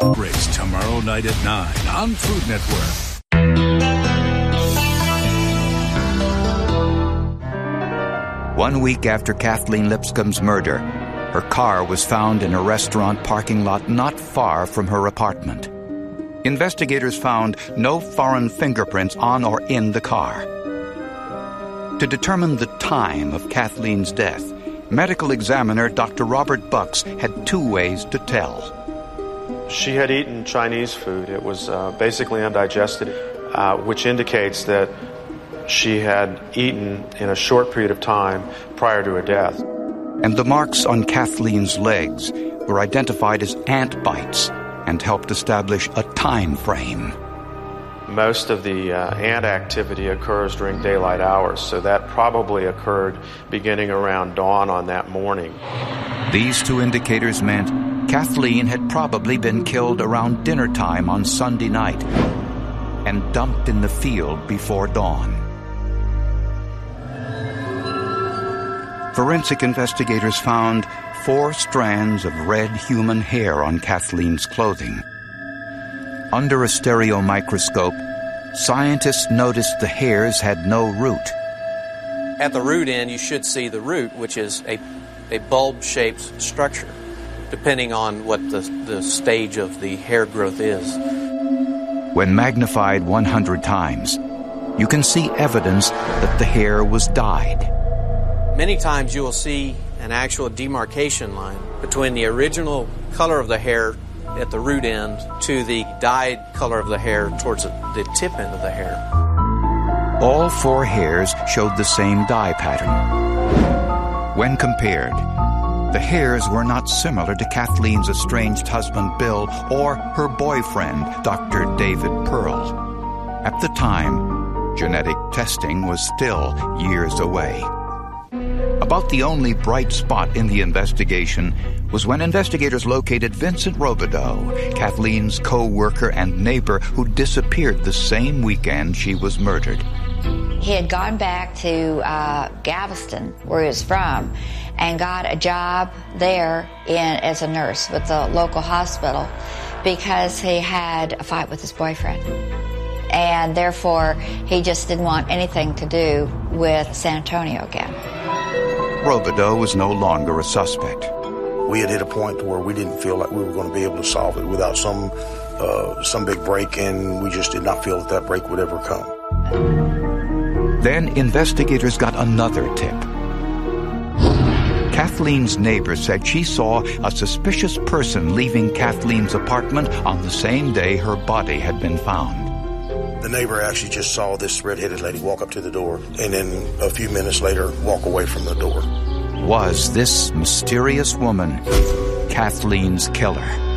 Breaks tomorrow night at 9 on Food Network. 1 week after Kathleen Lipscomb's murder, her car was found in a restaurant parking lot not far from her apartment. Investigators found no foreign fingerprints on or in the car. To determine the time of Kathleen's death, medical examiner Dr. Robert Bucks had 2 ways to tell. She had eaten Chinese food. It was basically undigested, which indicates that she had eaten in a short period of time prior to her death. And the marks on Kathleen's legs were identified as ant bites and helped establish a time frame. Most of the ant activity occurs during daylight hours, so that probably occurred beginning around dawn on that morning. These 2 indicators meant Kathleen had probably been killed around dinner time on Sunday night and dumped in the field before dawn. Forensic investigators found 4 strands of red human hair on Kathleen's clothing. Under a stereo microscope, scientists noticed the hairs had no root. At the root end, you should see the root, which is a bulb-shaped structure, depending on what the stage of the hair growth is. When magnified 100 times, you can see evidence that the hair was dyed. Many times you will see an actual demarcation line between the original color of the hair at the root end to the dyed color of the hair towards the tip end of the hair. All 4 hairs showed the same dye pattern. When compared, the hairs were not similar to Kathleen's estranged husband Bill or her boyfriend, Dr. David Pearl. At the time, genetic testing was still years away. About the only bright spot in the investigation was when investigators located Vincent Robideau, Kathleen's co-worker and neighbor who disappeared the same weekend she was murdered. He had gone back to Galveston, where he was from, and got a job there as a nurse with the local hospital because he had a fight with his boyfriend. And therefore, he just didn't want anything to do with San Antonio again. Robideau was no longer a suspect. We had hit a point to where we didn't feel like we were going to be able to solve it without some big break, and we just did not feel that break would ever come. Then investigators got another tip. Kathleen's neighbor said she saw a suspicious person leaving Kathleen's apartment on the same day her body had been found. The neighbor actually just saw this red-headed lady walk up to the door and then a few minutes later walk away from the door. Was this mysterious woman Kathleen's killer?